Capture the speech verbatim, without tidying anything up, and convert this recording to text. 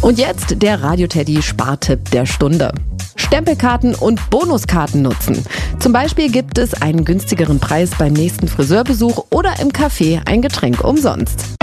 Und jetzt der Radio-Teddy Spartipp der Stunde. Stempelkarten und Bonuskarten nutzen. Zum Beispiel gibt es einen günstigeren Preis beim nächsten Friseurbesuch oder im Café ein Getränk umsonst.